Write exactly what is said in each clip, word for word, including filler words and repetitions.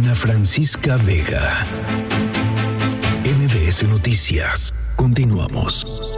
Ana Francisca Vega. M B S Noticias. Continuamos.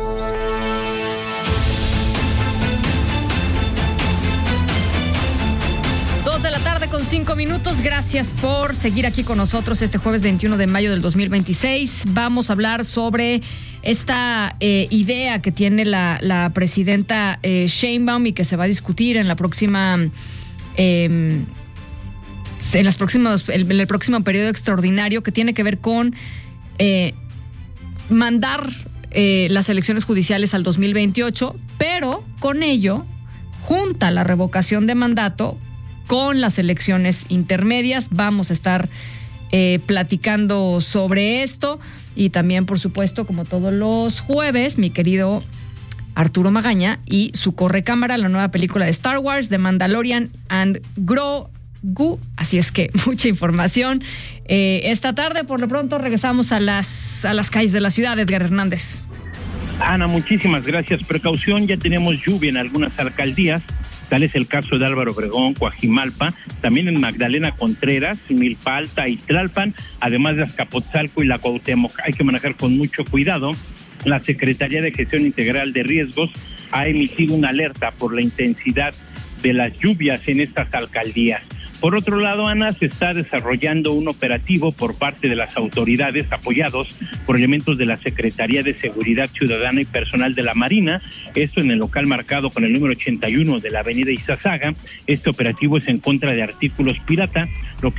De la tarde con cinco minutos. Gracias por seguir aquí con nosotros este jueves veintiuno de mayo del dos mil veintiséis. Vamos a hablar sobre esta eh, idea que tiene la, la presidenta eh, Sheinbaum y que se va a discutir en la próxima eh, en las próximas en el próximo periodo extraordinario, que tiene que ver con eh, mandar eh, las elecciones judiciales al dos mil veintiocho, pero con ello junta la revocación de mandato con las elecciones intermedias. Vamos a estar eh, platicando sobre esto y también, por supuesto, como todos los jueves, mi querido Arturo Magaña y su correcámara, la nueva película de Star Wars, The Mandalorian and Grogu. Así es que mucha información. Eh, esta tarde, por lo pronto, regresamos a las, a las calles de la ciudad. Edgar Hernández. Ana, muchísimas gracias. Precaución, ya tenemos lluvia en algunas alcaldías. Tal es el caso de Álvaro Obregón, Coajimalpa, también en Magdalena Contreras, Milpa Alta y Tlalpan, además de Azcapotzalco y la Cuauhtémoc. Hay que manejar con mucho cuidado. La Secretaría de Gestión Integral de Riesgos ha emitido una alerta por la intensidad de las lluvias en estas alcaldías. Por otro lado, Ana, se está desarrollando un operativo por parte de las autoridades, apoyados por elementos de la Secretaría de Seguridad Ciudadana y personal de la Marina, esto en el local marcado con el número ochenta y uno de la avenida Izazaga. Este operativo es en contra de artículos pirata, lo que